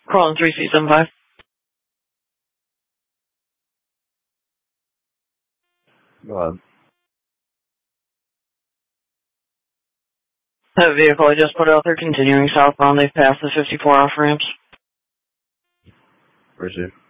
Calling 3C75. Go ahead. That vehicle I just put out there continuing southbound. They've passed the 54 off ramps. Receive.